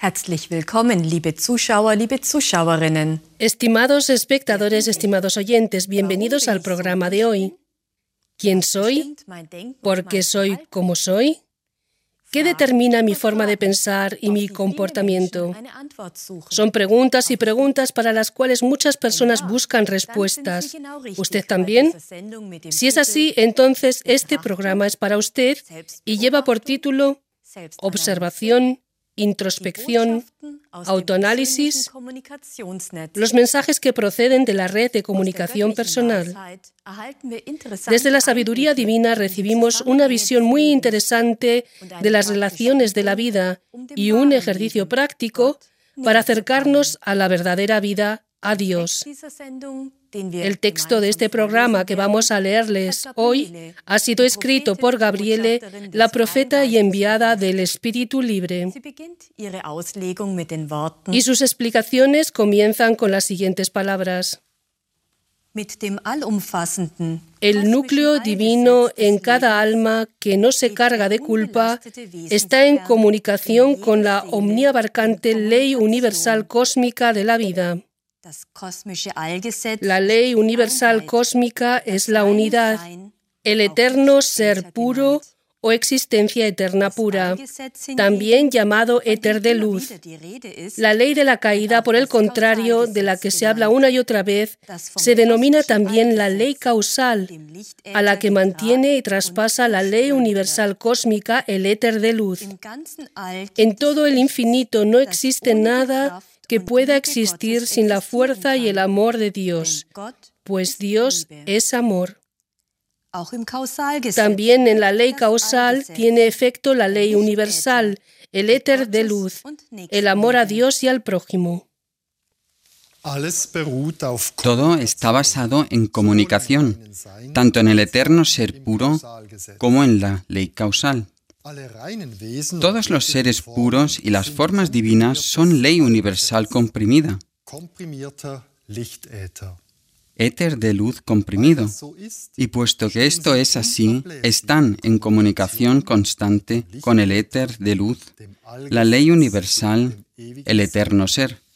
Herzlich willkommen, liebe Zuschauer, liebe Zuschauerinnen. Estimados espectadores, estimados oyentes, bienvenidos al programa de hoy. ¿Quién soy? ¿Por qué soy como soy? ¿Qué determina mi forma de pensar y mi comportamiento? Son preguntas y preguntas para las cuales muchas personas buscan respuestas. ¿Usted también? Si es así, entonces este programa es para usted y lleva por título Observación, Introspección, Autoanálisis, los mensajes que proceden de la red de comunicación personal. Desde la sabiduría divina recibimos una visión muy interesante de las relaciones de la vida y un ejercicio práctico para acercarnos a la verdadera vida, a Dios. El texto de este programa que vamos a leerles hoy ha sido escrito por Gabriele, la profeta y enviada del Espíritu Libre. Y sus explicaciones comienzan con las siguientes palabras. El núcleo divino en cada alma que no se carga de culpa está en comunicación con la omniabarcante ley universal cósmica de la vida. La ley universal cósmica es la unidad, el eterno ser puro o existencia eterna pura, también llamado éter de luz. La ley de la caída, por el contrario, de la que se habla una y otra vez, se denomina también la ley causal, a la que mantiene y traspasa la ley universal cósmica, el éter de luz. En todo el infinito no existe nada que pueda existir sin la fuerza y el amor de Dios, pues Dios es amor. También en la ley causal tiene efecto la ley universal, el éter de luz, el amor a Dios y al prójimo. Todo está basado en comunicación, tanto en el eterno ser puro como en la ley causal. Todos los seres puros y las formas divinas son ley universal comprimida, éter de luz comprimido, y puesto que esto es así, están en comunicación constante con el éter de luz, la ley universal, el eterno ser.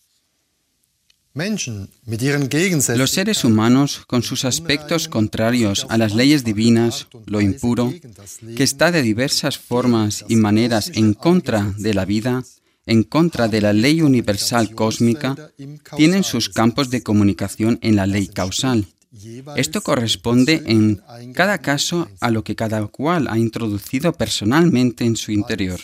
Los seres humanos, con sus aspectos contrarios a las leyes divinas, lo impuro, que está de diversas formas y maneras en contra de la vida, en contra de la ley universal cósmica, tienen sus campos de comunicación en la ley causal. Esto corresponde en cada caso a lo que cada cual ha introducido personalmente en su interior.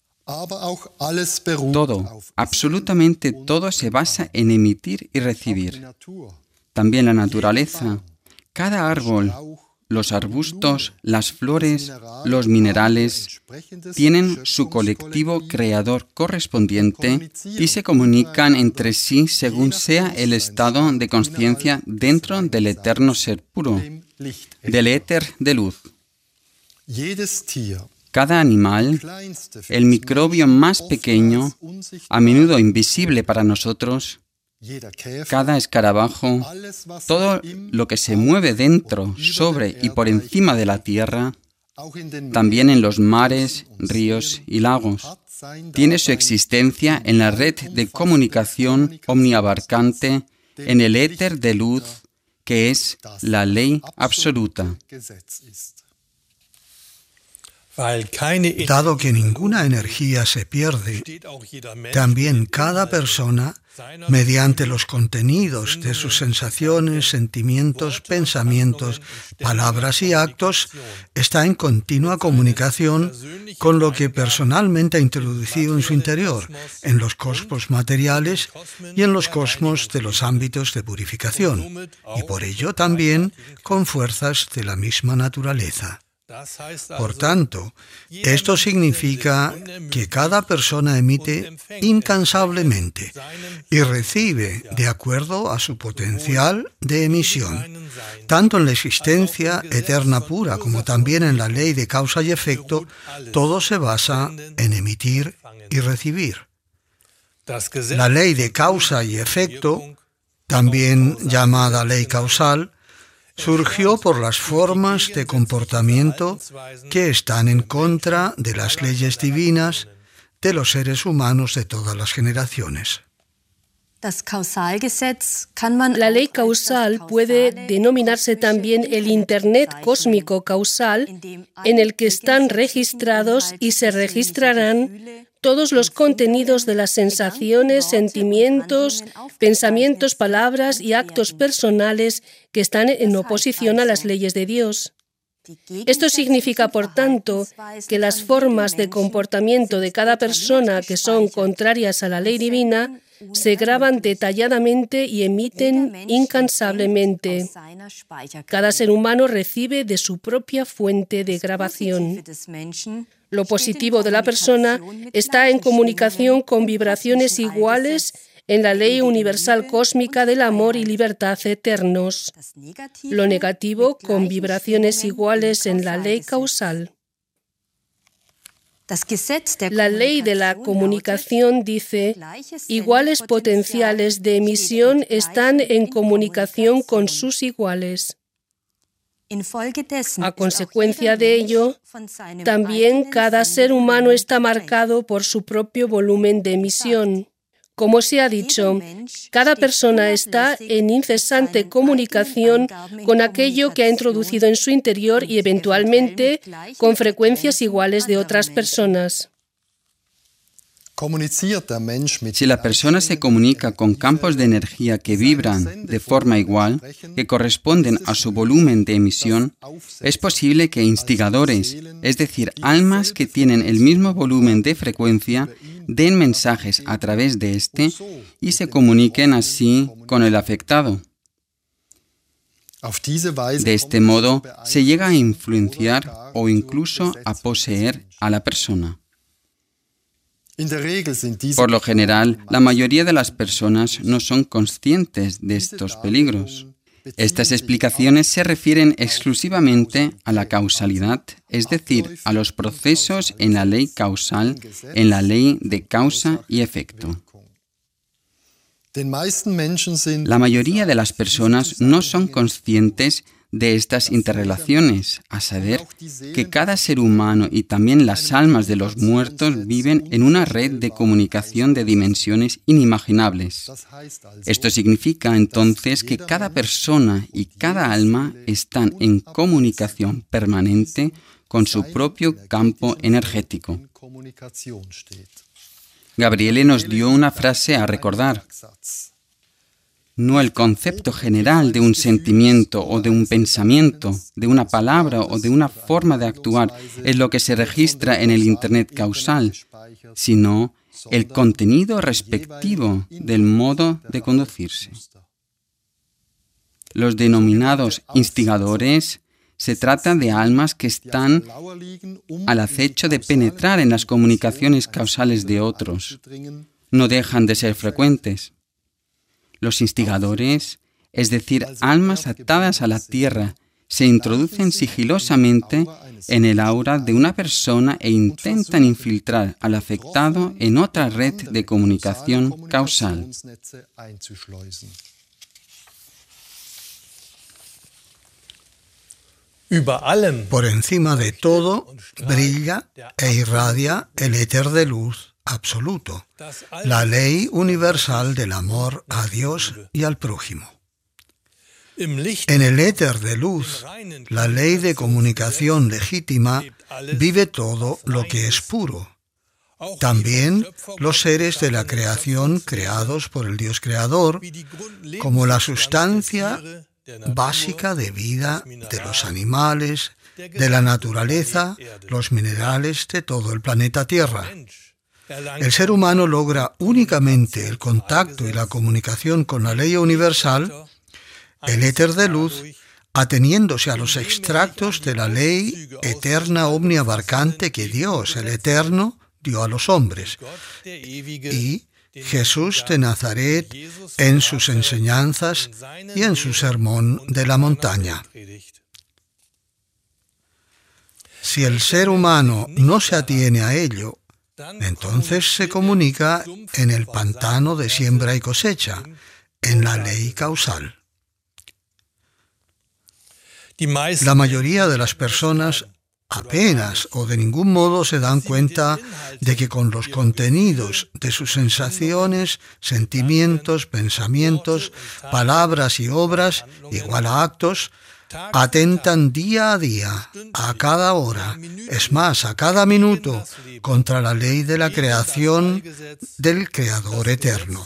Todo, absolutamente todo se basa en emitir y recibir. También la naturaleza, cada árbol, los arbustos, las flores, los minerales, tienen su colectivo creador correspondiente y se comunican entre sí según sea el estado de conciencia dentro del eterno ser puro, del éter de luz. Cada animal, el microbio más pequeño, a menudo invisible para nosotros, cada escarabajo, todo lo que se mueve dentro, sobre y por encima de la tierra, también en los mares, ríos y lagos, tiene su existencia en la red de comunicación omniabarcante, en el éter de luz, que es la ley absoluta. Dado que ninguna energía se pierde, también cada persona, mediante los contenidos de sus sensaciones, sentimientos, pensamientos, palabras y actos, está en continua comunicación con lo que personalmente ha introducido en su interior, en los cosmos materiales y en los cosmos de los ámbitos de purificación, y por ello también con fuerzas de la misma naturaleza. Por tanto, esto significa que cada persona emite incansablemente y recibe de acuerdo a su potencial de emisión, tanto en la existencia eterna pura como también en la ley de causa y efecto. Todo se basa en emitir y recibir. La ley de causa y efecto, también llamada ley causal, surgió por las formas de comportamiento que están en contra de las leyes divinas, de los seres humanos de todas las generaciones. La ley causal puede denominarse también el Internet cósmico causal, en el que están registrados y se registrarán todos los contenidos de las sensaciones, sentimientos, pensamientos, palabras y actos personales que están en oposición a las leyes de Dios. Esto significa, por tanto, que las formas de comportamiento de cada persona que son contrarias a la ley divina se graban detalladamente y emiten incansablemente. Cada ser humano recibe de su propia fuente de grabación. Lo positivo de la persona está en comunicación con vibraciones iguales en la ley universal cósmica del amor y libertad eternos. Lo negativo con vibraciones iguales en la ley causal. La ley de la comunicación dice: iguales potenciales de emisión están en comunicación con sus iguales. A consecuencia de ello, también cada ser humano está marcado por su propio volumen de emisión. Como se ha dicho, cada persona está en incesante comunicación con aquello que ha introducido en su interior y eventualmente con frecuencias iguales de otras personas. Si la persona se comunica con campos de energía que vibran de forma igual, que corresponden a su volumen de emisión, es posible que instigadores, es decir, almas que tienen el mismo volumen de frecuencia, den mensajes a través de este y se comuniquen así con el afectado. De este modo, se llega a influenciar o incluso a poseer a la persona. Por lo general, la mayoría de las personas no son conscientes de estos peligros. Estas explicaciones se refieren exclusivamente a la causalidad, es decir, a los procesos en la ley causal, en la ley de causa y efecto. La mayoría de las personas no son conscientes de estas interrelaciones, a saber, que cada ser humano y también las almas de los muertos viven en una red de comunicación de dimensiones inimaginables. Esto significa entonces que cada persona y cada alma están en comunicación permanente con su propio campo energético. Gabriele nos dio una frase a recordar. No el concepto general de un sentimiento o de un pensamiento, de una palabra o de una forma de actuar es lo que se registra en el Internet causal, sino el contenido respectivo del modo de conducirse. Los denominados instigadores se trata de almas que están al acecho de penetrar en las comunicaciones causales de otros. No dejan de ser frecuentes. Los instigadores, es decir, almas atadas a la tierra, se introducen sigilosamente en el aura de una persona e intentan infiltrar al afectado en otra red de comunicación causal. Por encima de todo, brilla e irradia el éter de luz absoluto, la ley universal del amor a Dios y al prójimo. En el éter de luz, la ley de comunicación legítima, vive todo lo que es puro. También los seres de la creación creados por el Dios Creador, como la sustancia básica de vida de los animales, de la naturaleza, los minerales de todo el planeta Tierra. El ser humano logra únicamente el contacto y la comunicación con la ley universal, el éter de luz, ateniéndose a los extractos de la ley eterna omniabarcante que Dios, el Eterno, dio a los hombres, y Jesús de Nazaret en sus enseñanzas y en su sermón de la montaña. Si el ser humano no se atiene a ello, entonces se comunica en el pantano de siembra y cosecha, en la ley causal. La mayoría de las personas apenas o de ningún modo se dan cuenta de que con los contenidos de sus sensaciones, sentimientos, pensamientos, palabras y obras, igual a actos, atentan día a día, a cada hora, es más, a cada minuto, contra la ley de la creación del Creador eterno.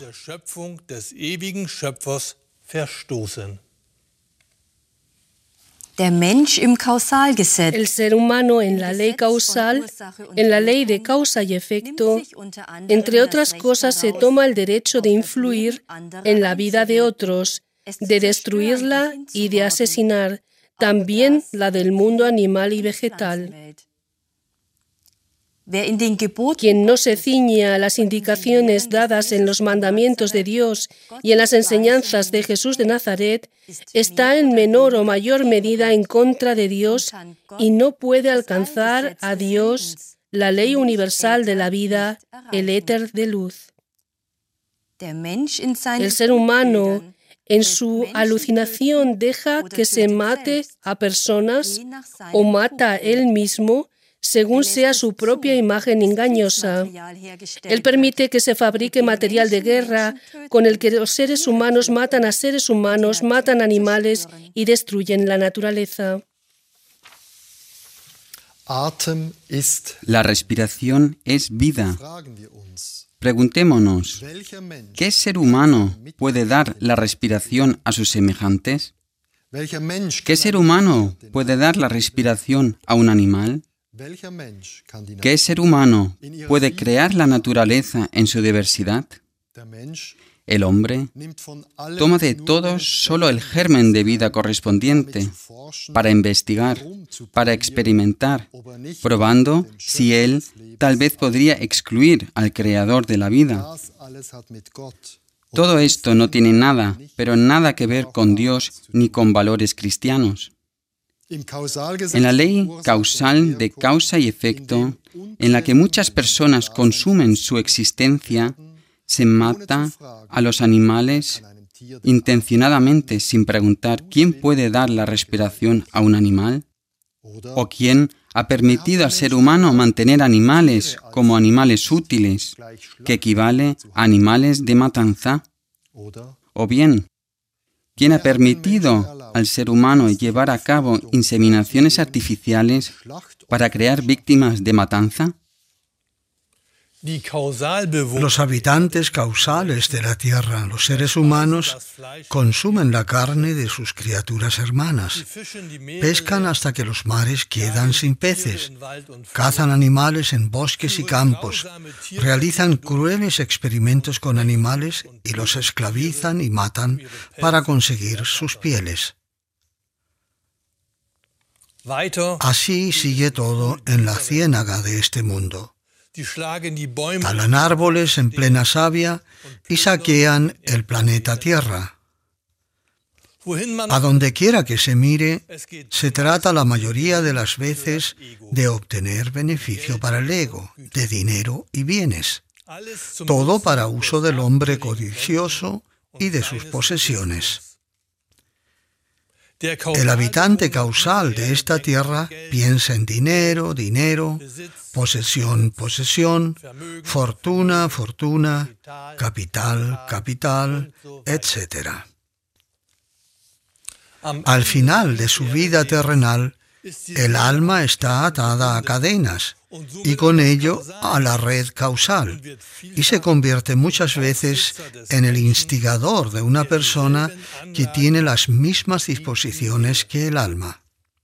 El ser humano en la ley causal, en la ley de causa y efecto, entre otras cosas, se toma el derecho de influir en la vida de otros, de destruirla y de asesinar, también la del mundo animal y vegetal. Quien no se ciñe a las indicaciones dadas en los mandamientos de Dios y en las enseñanzas de Jesús de Nazaret, está en menor o mayor medida en contra de Dios y no puede alcanzar a Dios, la ley universal de la vida, el éter de luz. El ser humano, en su alucinación, deja que se mate a personas o mata a él mismo según sea su propia imagen engañosa. Él permite que se fabrique material de guerra con el que los seres humanos matan a seres humanos, matan animales y destruyen la naturaleza. La respiración es vida. Preguntémonos, ¿qué ser humano puede dar la respiración a sus semejantes? ¿Qué ser humano puede dar la respiración a un animal? ¿Qué ser humano puede crear la naturaleza en su diversidad? El hombre toma de todos solo el germen de vida correspondiente para investigar, para experimentar, probando si él tal vez podría excluir al creador de la vida. Todo esto no tiene nada, pero nada que ver con Dios ni con valores cristianos. En la ley causal de causa y efecto, en la que muchas personas consumen su existencia, se mata a los animales intencionadamente sin preguntar quién puede dar la respiración a un animal o quién ha permitido al ser humano mantener animales como animales útiles, que equivale a animales de matanza, o bien ¿quién ha permitido al ser humano llevar a cabo inseminaciones artificiales para crear víctimas de matanza? Los habitantes causales de la tierra, los seres humanos, consumen la carne de sus criaturas hermanas, pescan hasta que los mares quedan sin peces, cazan animales en bosques y campos, realizan crueles experimentos con animales y los esclavizan y matan para conseguir sus pieles. Así sigue todo en la ciénaga de este mundo. Talan árboles en plena savia y saquean el planeta Tierra. A donde quiera que se mire, se trata la mayoría de las veces de obtener beneficio para el ego, de dinero y bienes. Todo para uso del hombre codicioso y de sus posesiones. El habitante causal de esta tierra piensa en dinero, dinero, posesión, posesión, fortuna, fortuna, capital, capital, etc. Al final de su vida terrenal, el alma está atada a cadenas y con ello a la red causal y se convierte muchas veces en el instigador de una persona que tiene las mismas disposiciones que el alma.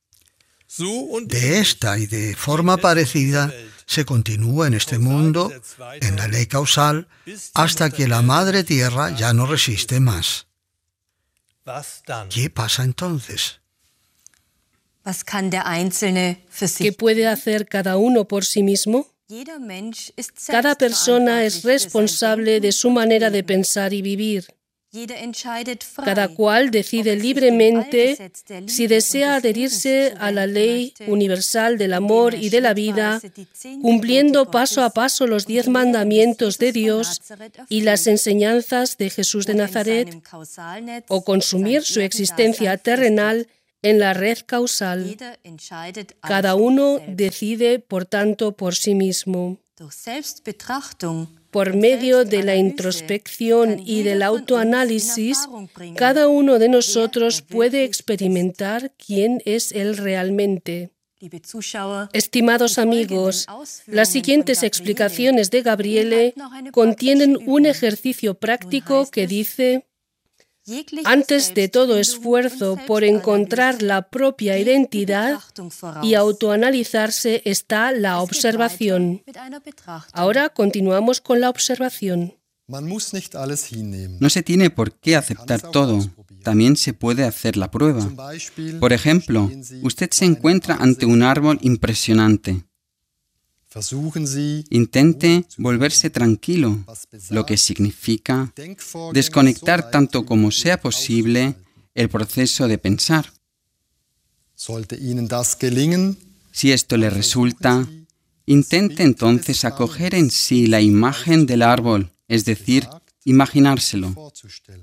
De esta y de forma parecida se continúa en este mundo, en la ley causal, hasta que la Madre Tierra ya no resiste más. ¿Qué pasa entonces? ¿Qué puede hacer cada uno por sí mismo? Cada persona es responsable de su manera de pensar y vivir. Cada cual decide libremente si desea adherirse a la ley universal del amor y de la vida, cumpliendo paso a paso los 10 mandamientos de Dios y las enseñanzas de Jesús de Nazaret, o consumir su existencia terrenal en la red causal. Cada uno decide, por tanto, por sí mismo. Por medio de la introspección y del autoanálisis, cada uno de nosotros puede experimentar quién es él realmente. Estimados amigos, las siguientes explicaciones de Gabriele contienen un ejercicio práctico que dice: antes de todo esfuerzo por encontrar la propia identidad y autoanalizarse está la observación. Ahora continuamos con la observación. No se tiene por qué aceptar todo. También se puede hacer la prueba. Por ejemplo, usted se encuentra ante un árbol impresionante. Intente volverse tranquilo, lo que significa desconectar tanto como sea posible el proceso de pensar. Si esto le resulta, intente entonces acoger en sí la imagen del árbol, es decir, imaginárselo.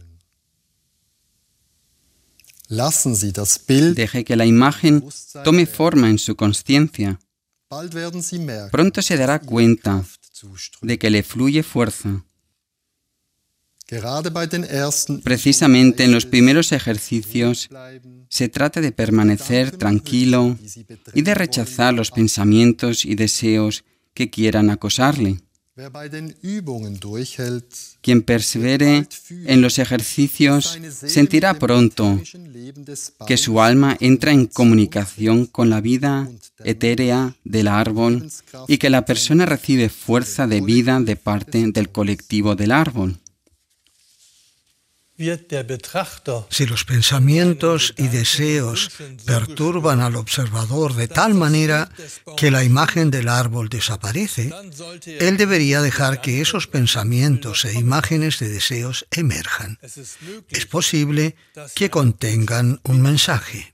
Deje que la imagen tome forma en su conciencia. Pronto se dará cuenta de que le fluye fuerza. Precisamente en los primeros ejercicios se trata de permanecer tranquilo y de rechazar los pensamientos y deseos que quieran acosarle. Quien persevere en los ejercicios sentirá pronto que su alma entra en comunicación con la vida etérea del árbol y que la persona recibe fuerza de vida de parte del colectivo del árbol. Si los pensamientos y deseos perturban al observador de tal manera que la imagen del árbol desaparece, él debería dejar que esos pensamientos e imágenes de deseos emerjan. Es posible que contengan un mensaje.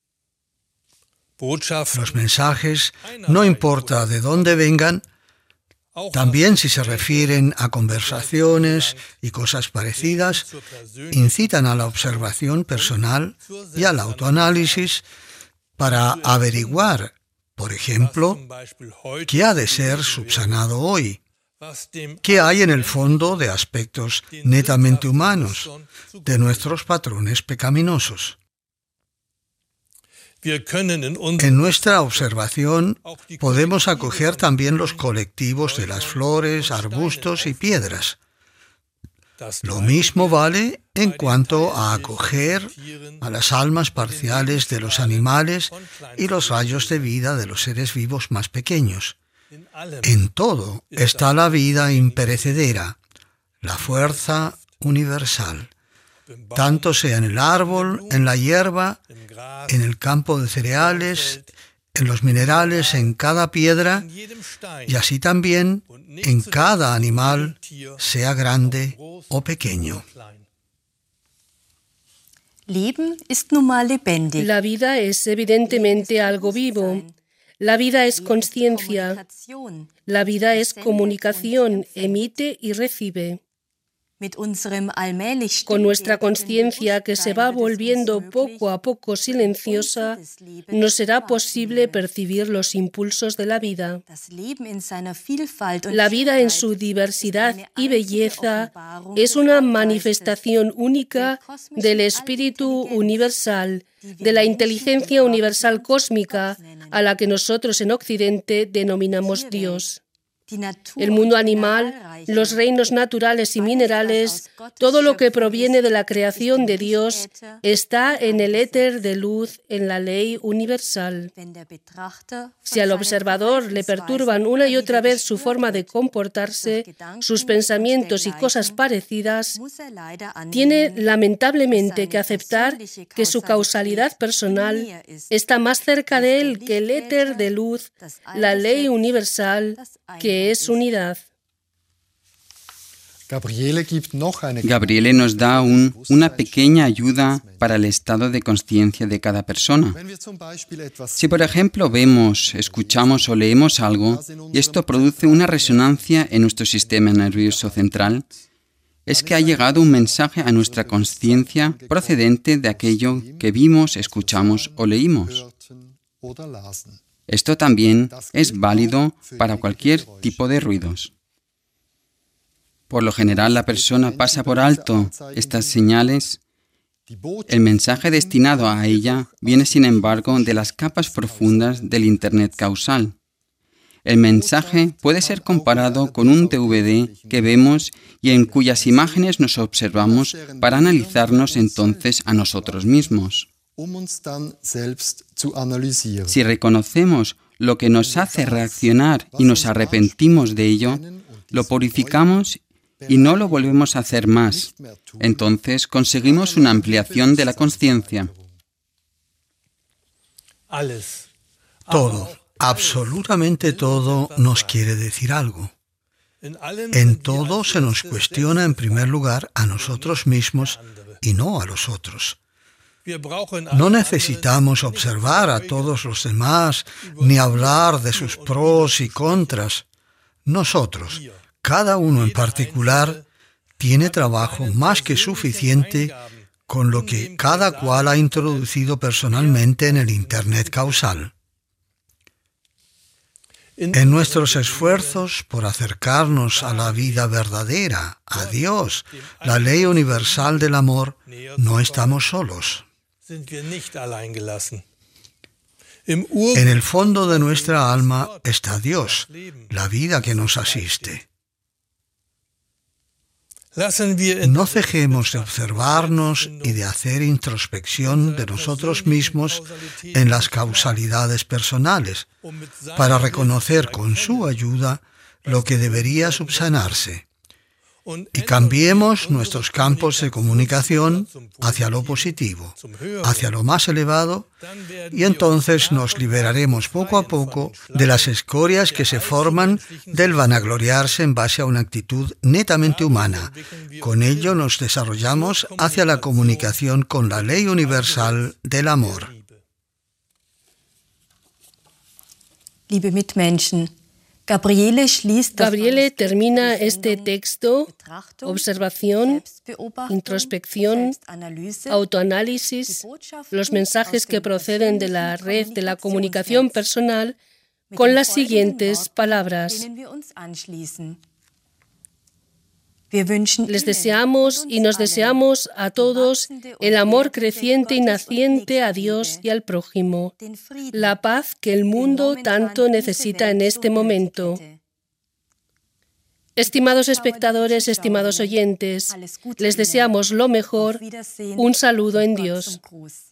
Los mensajes, no importa de dónde vengan, también si se refieren a conversaciones y cosas parecidas, incitan a la observación personal y al autoanálisis para averiguar, por ejemplo, qué ha de ser subsanado hoy, qué hay en el fondo de aspectos netamente humanos de nuestros patrones pecaminosos. En nuestra observación podemos acoger también los colectivos de las flores, arbustos y piedras. Lo mismo vale en cuanto a acoger a las almas parciales de los animales y los rayos de vida de los seres vivos más pequeños. En todo está la vida imperecedera, la fuerza universal, tanto sea en el árbol, en la hierba, en el campo de cereales, en los minerales, en cada piedra, y así también en cada animal, sea grande o pequeño. La vida es evidentemente algo vivo. La vida es consciencia. La vida es comunicación, emite y recibe. Con nuestra conciencia que se va volviendo poco a poco silenciosa, nos será posible percibir los impulsos de la vida. La vida en su diversidad y belleza es una manifestación única del espíritu universal, de la inteligencia universal cósmica, a la que nosotros en Occidente denominamos Dios. El mundo animal, los reinos naturales y minerales, todo lo que proviene de la creación de Dios, está en el éter de luz, en la ley universal. Si al observador le perturban una y otra vez su forma de comportarse, sus pensamientos y cosas parecidas, tiene lamentablemente que aceptar que su causalidad personal está más cerca de él que el éter de luz, la ley universal, que es unidad. Gabriele nos da una pequeña ayuda para el estado de conciencia de cada persona. Si, por ejemplo, vemos, escuchamos o leemos algo y esto produce una resonancia en nuestro sistema nervioso central, es que ha llegado un mensaje a nuestra conciencia procedente de aquello que vimos, escuchamos o leímos. Esto también es válido para cualquier tipo de ruidos. Por lo general, la persona pasa por alto estas señales. El mensaje destinado a ella viene, sin embargo, de las capas profundas del Internet causal. El mensaje puede ser comparado con un DVD que vemos y en cuyas imágenes nos observamos para analizarnos entonces a nosotros mismos. Si reconocemos lo que nos hace reaccionar y nos arrepentimos de ello, lo purificamos y no lo volvemos a hacer más. Entonces conseguimos una ampliación de la conciencia. Todo, absolutamente todo, nos quiere decir algo. En todo se nos cuestiona en primer lugar a nosotros mismos y no a los otros. No necesitamos observar a todos los demás ni hablar de sus pros y contras. Nosotros, cada uno en particular, tiene trabajo más que suficiente con lo que cada cual ha introducido personalmente en el Internet causal. En nuestros esfuerzos por acercarnos a la vida verdadera, a Dios, la ley universal del amor, no estamos solos. En el fondo de nuestra alma está Dios, la vida que nos asiste. No dejemos de observarnos y de hacer introspección de nosotros mismos en las causalidades personales, para reconocer con su ayuda lo que debería subsanarse. Y cambiemos nuestros campos de comunicación hacia lo positivo, hacia lo más elevado, y entonces nos liberaremos poco a poco de las escorias que se forman del vanagloriarse en base a una actitud netamente humana. Con ello nos desarrollamos hacia la comunicación con la ley universal del amor. Liebe Mitmenschen, Gabriele termina este texto, observación, introspección, autoanálisis, los mensajes que proceden de la red de la comunicación personal, con las siguientes palabras. Les deseamos y nos deseamos a todos el amor creciente y naciente a Dios y al prójimo, la paz que el mundo tanto necesita en este momento. Estimados espectadores, estimados oyentes, les deseamos lo mejor. Un saludo en Dios.